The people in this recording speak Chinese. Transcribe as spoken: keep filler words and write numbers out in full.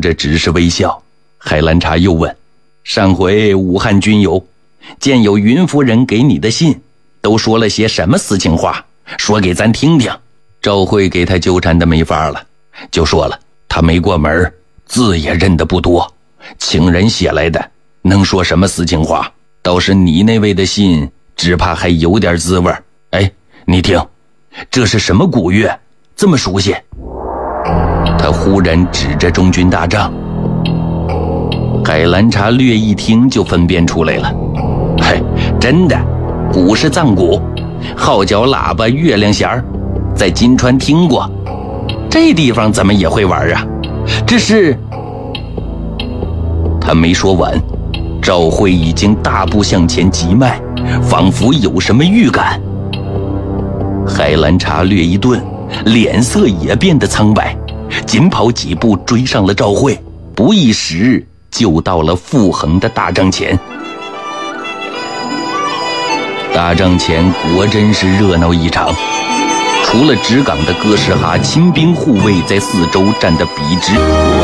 着只是微笑。海兰察又问：上回武汉军游，见有云夫人给你的信，都说了些什么私情话？说给咱听听。赵慧给他纠缠的没法了，就说了，他没过门，字也认得不多，请人写来的，能说什么私情话？倒是你那位的信，只怕还有点滋味。哎，你听，这是什么古乐，这么熟悉？他忽然指着中军大帐。海兰察略一听就分辨出来了，嘿，真的，鼓是藏鼓，号角喇叭月亮弦儿，在金川听过，这地方怎么也会玩啊？这是……他没说完，赵慧已经大步向前急迈，仿佛有什么预感。海兰察略一顿，脸色也变得苍白，紧跑几步追上了赵慧，不一时就到了傅恒的大帐前。大帐前果真是热闹异常，除了直岗的哥什哈亲兵护卫在四周站得笔直，